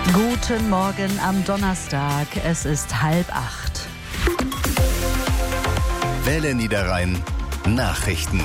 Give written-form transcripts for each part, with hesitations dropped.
Guten Morgen am Donnerstag, es ist 7:30. Welle Niederrhein Nachrichten.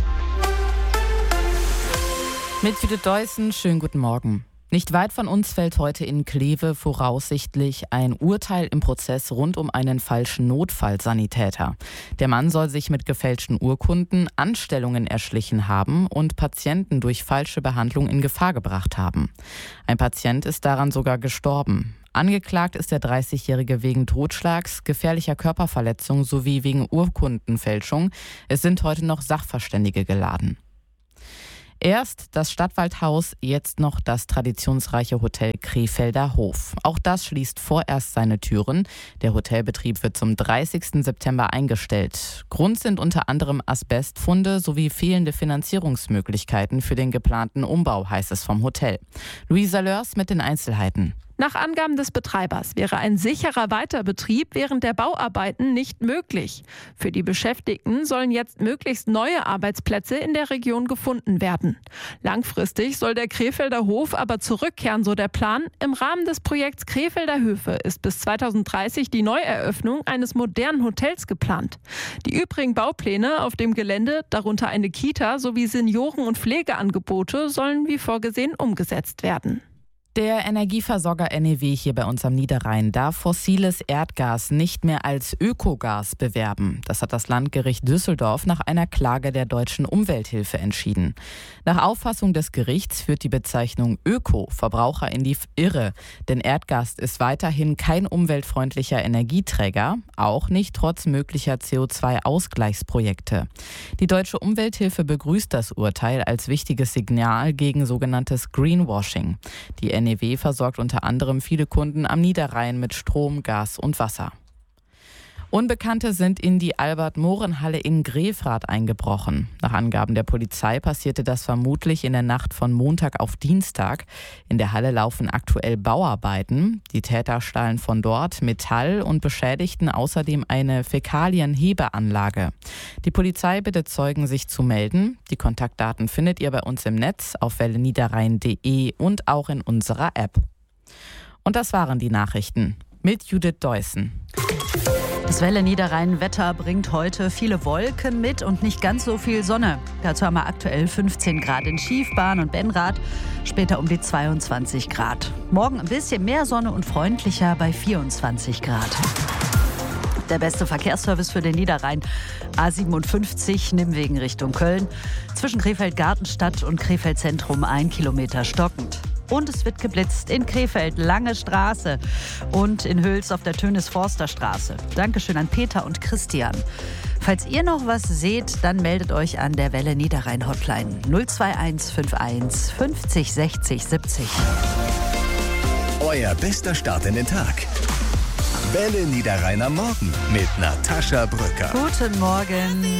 Mit Judith Deussen, schönen guten Morgen. Nicht weit von uns fällt heute in Kleve voraussichtlich ein Urteil im Prozess rund um einen falschen Notfallsanitäter. Der Mann soll sich mit gefälschten Urkunden Anstellungen erschlichen haben und Patienten durch falsche Behandlung in Gefahr gebracht haben. Ein Patient ist daran sogar gestorben. Angeklagt ist der 30-Jährige wegen Totschlags, gefährlicher Körperverletzung sowie wegen Urkundenfälschung. Es sind heute noch Sachverständige geladen. Erst das Stadtwaldhaus, jetzt noch das traditionsreiche Hotel Krefelder Hof. Auch das schließt vorerst seine Türen. Der Hotelbetrieb wird zum 30. September eingestellt. Grund sind unter anderem Asbestfunde sowie fehlende Finanzierungsmöglichkeiten für den geplanten Umbau, heißt es vom Hotel. Luisa Lörs mit den Einzelheiten. Nach Angaben des Betreibers wäre ein sicherer Weiterbetrieb während der Bauarbeiten nicht möglich. Für die Beschäftigten sollen jetzt möglichst neue Arbeitsplätze in der Region gefunden werden. Langfristig soll der Krefelder Hof aber zurückkehren, so der Plan. Im Rahmen des Projekts Krefelder Höfe ist bis 2030 die Neueröffnung eines modernen Hotels geplant. Die übrigen Baupläne auf dem Gelände, darunter eine Kita sowie Senioren- und Pflegeangebote, sollen wie vorgesehen umgesetzt werden. Der Energieversorger NEW hier bei uns am Niederrhein darf fossiles Erdgas nicht mehr als Ökogas bewerben. Das hat das Landgericht Düsseldorf nach einer Klage der Deutschen Umwelthilfe entschieden. Nach Auffassung des Gerichts führt die Bezeichnung Öko Verbraucher in die Irre. Denn Erdgas ist weiterhin kein umweltfreundlicher Energieträger, auch nicht trotz möglicher CO2-Ausgleichsprojekte. Die Deutsche Umwelthilfe begrüßt das Urteil als wichtiges Signal gegen sogenanntes Greenwashing. Die NEW versorgt unter anderem viele Kunden am Niederrhein mit Strom, Gas und Wasser. Unbekannte sind in die Albert-Mohren-Halle in Grefrath eingebrochen. Nach Angaben der Polizei passierte das vermutlich in der Nacht von Montag auf Dienstag. In der Halle laufen aktuell Bauarbeiten. Die Täter stahlen von dort Metall und beschädigten außerdem eine Fäkalienhebeanlage. Die Polizei bittet Zeugen, sich zu melden. Die Kontaktdaten findet ihr bei uns im Netz auf welleniederrhein.de und auch in unserer App. Und das waren die Nachrichten mit Judith Deussen. Das Welle Niederrhein Wetter bringt heute viele Wolken mit und nicht ganz so viel Sonne. Dazu haben wir aktuell 15 Grad in Schiefbahn und Benrath, später um die 22 Grad. Morgen ein bisschen mehr Sonne und freundlicher bei 24 Grad. Der beste Verkehrsservice für den Niederrhein. A57 Nimwegen Richtung Köln. Zwischen Krefeld-Gartenstadt und Krefeld-Zentrum 1 Kilometer stockend. Und es wird geblitzt in Krefeld, Lange Straße und in Hüls auf der Tönis-Forster-Straße. Dankeschön an Peter und Christian. Falls ihr noch was seht, dann meldet euch an der Welle Niederrhein Hotline 02151 50 60 70. Euer bester Start in den Tag. Welle Niederrhein am Morgen mit Natascha Brücker. Guten Morgen.